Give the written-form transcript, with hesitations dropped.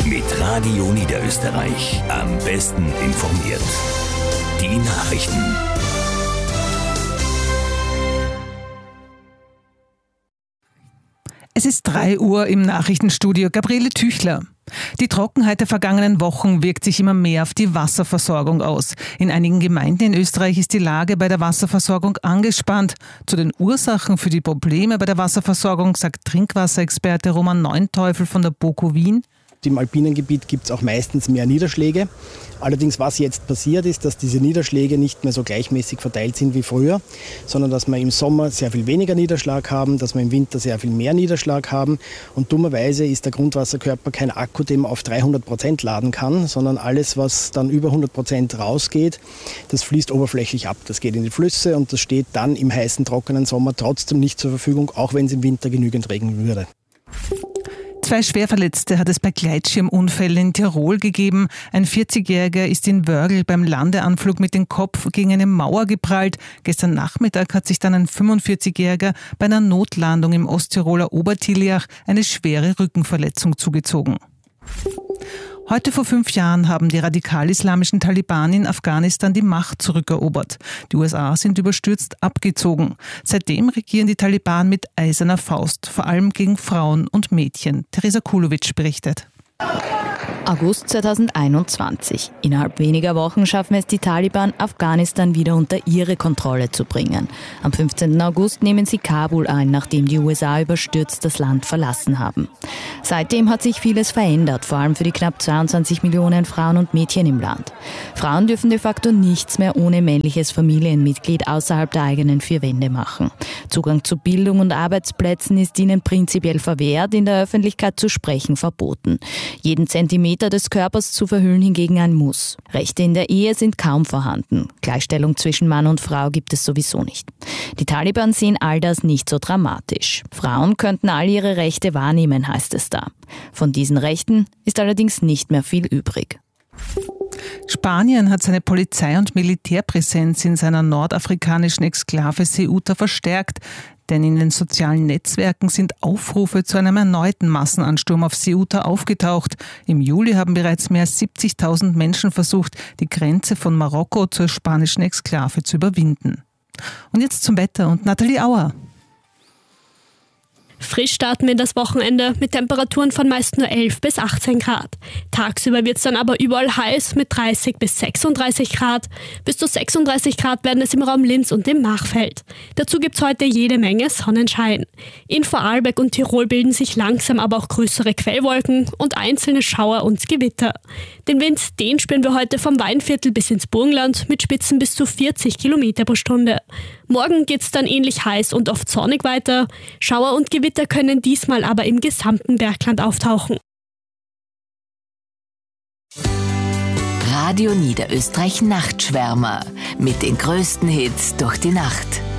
Mit Radio Niederösterreich. Am besten informiert. Die Nachrichten. Es ist 3 Uhr im Nachrichtenstudio. Gabriele Tüchler. Die Trockenheit der vergangenen Wochen wirkt sich immer mehr auf die Wasserversorgung aus. In einigen Gemeinden in Österreich ist die Lage bei der Wasserversorgung angespannt. Zu den Ursachen für die Probleme bei der Wasserversorgung sagt Trinkwasserexperte Roman Neunteufel von der BOKU Wien. Im alpinen Gebiet gibt es auch meistens mehr Niederschläge. Allerdings, was jetzt passiert ist, dass diese Niederschläge nicht mehr so gleichmäßig verteilt sind wie früher, sondern dass wir im Sommer sehr viel weniger Niederschlag haben, dass wir im Winter sehr viel mehr Niederschlag haben. Und dummerweise ist der Grundwasserkörper kein Akku, den man auf 300% laden kann, sondern alles, was dann über 100% rausgeht, das fließt oberflächlich ab. Das geht in die Flüsse und das steht dann im heißen, trockenen Sommer trotzdem nicht zur Verfügung, auch wenn es im Winter genügend regnen würde. 2 Schwerverletzte hat es bei Gleitschirmunfällen in Tirol gegeben. Ein 40-Jähriger ist in Wörgl beim Landeanflug mit dem Kopf gegen eine Mauer geprallt. Gestern Nachmittag hat sich dann ein 45-Jähriger bei einer Notlandung im Osttiroler Obertiljach eine schwere Rückenverletzung zugezogen. Heute vor 5 Jahren haben die radikal-islamischen Taliban in Afghanistan die Macht zurückerobert. Die USA sind überstürzt abgezogen. Seitdem regieren die Taliban mit eiserner Faust, vor allem gegen Frauen und Mädchen. Teresa Kulowitsch berichtet. August 2021. Innerhalb weniger Wochen schaffen es die Taliban, Afghanistan wieder unter ihre Kontrolle zu bringen. Am 15. August nehmen sie Kabul ein, nachdem die USA überstürzt das Land verlassen haben. Seitdem hat sich vieles verändert, vor allem für die knapp 22 Millionen Frauen und Mädchen im Land. Frauen dürfen de facto nichts mehr ohne männliches Familienmitglied außerhalb der eigenen 4 Wände machen. Zugang zu Bildung und Arbeitsplätzen ist ihnen prinzipiell verwehrt, in der Öffentlichkeit zu sprechen verboten. Jeden Zentimeter des Körpers zu verhüllen hingegen ein Muss. Rechte in der Ehe sind kaum vorhanden. Gleichstellung zwischen Mann und Frau gibt es sowieso nicht. Die Taliban sehen all das nicht so dramatisch. Frauen könnten all ihre Rechte wahrnehmen, heißt es da. Von diesen Rechten ist allerdings nicht mehr viel übrig. Spanien hat seine Polizei- und Militärpräsenz in seiner nordafrikanischen Exklave Ceuta verstärkt, denn in den sozialen Netzwerken sind Aufrufe zu einem erneuten Massenansturm auf Ceuta aufgetaucht. Im Juli haben bereits mehr als 70.000 Menschen versucht, die Grenze von Marokko zur spanischen Exklave zu überwinden. Und jetzt zum Wetter und Nathalie Auer. Frisch starten wir in das Wochenende mit Temperaturen von meist nur 11 bis 18 Grad. Tagsüber wird es dann aber überall heiß mit 30 bis 36 Grad. Bis zu 36 Grad werden es im Raum Linz und im Machfeld. Dazu gibt es heute jede Menge Sonnenschein. In Vorarlberg und Tirol bilden sich langsam aber auch größere Quellwolken und einzelne Schauer und Gewitter. Den Wind, den spüren wir heute vom Weinviertel bis ins Burgenland mit Spitzen bis zu 40 Kilometer pro Stunde. Morgen geht es dann ähnlich heiß und oft sonnig weiter. Schauer und Gewitter können diesmal aber im gesamten Bergland auftauchen. Radio Niederösterreich Nachtschwärmer mit den größten Hits durch die Nacht.